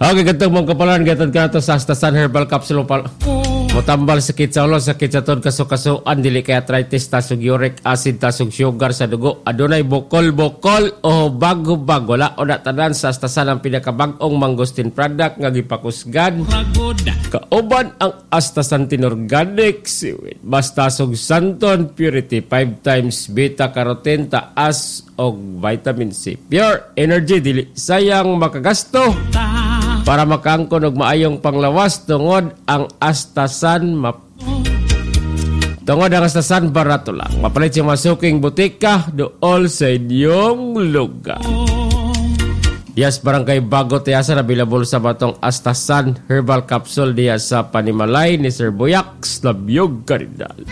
Okay, gantong mong kapalan, gatad ka na to sa Astasan Herbal Capsule. Motambal sakit sa ulo, sakit sa ton, kaso-kasuan, dili kay arthritis, tasog uric acid, tasog sugar sa dugo, adunay bokol-bokol o bago-bago. Wala o natanan sa Astasan ang pinakabagong mangosteen product nga gipakusgan. Kauban ang Astasantin Organic Seaweed. Basta tasog santon, purity, 5 times beta-carotene, taas og vitamin C. Pure energy, dili sayang makagasto. Para makaangkon og maayong panglawas tungod ang Astasan barato lang. Mapalit siya masuking butika dool sa inyong lugar. Yes, barangay Bago Tiyasan, available sa batong Astasan Herbal Capsule diya sa Panimalay ni Sir Boyac Labyog Caridal.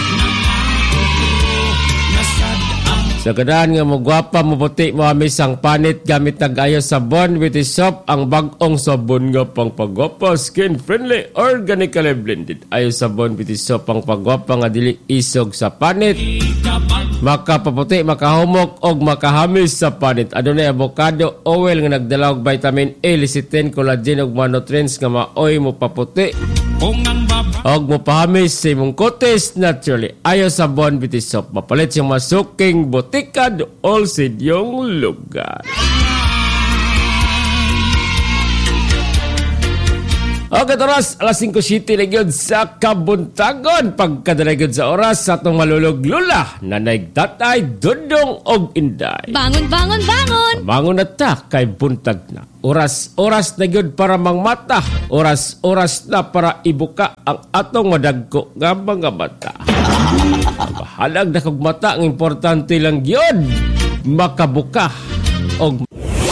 Sa ganahan nga mo gwapa, mo puti, mo amis ang panit gamit nag-ayo sabon with soap, ang bagong sabon nga pang pagwapa, skin friendly, organically blended. Ayo sabon with soap ang pagwapa nga dili isog sa panit, makapaputi, makahumok og makahamis sa panit. Adunay avocado oil nga nagdala og vitamin A, lecithin, collagen og mga nutrients nga maoy mo paputi og mo pahamis sa imong kutis naturally. Ayo sabon with soap, mapalit siyang masuking butika dool sa inyong lugar. Okay, oras, alas 5:07 na yun sa kabuntagon. Pagkadala yun sa oras sa itong maluluglula na naigtatay, dudong og inday. Bangon, bangon, bangon! Bangon na ta, kay buntag na. Oras na yun para mangmata. Oras na para ibuka ang atong madagko nga mga mata. Bahalag na kog mata, ang importante lang yun, makabuka og